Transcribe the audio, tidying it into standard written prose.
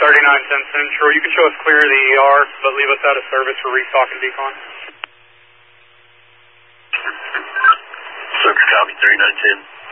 3910 Central. You can show us clear of the ER, but leave us out of service for restock and decon. Circle copy 3910.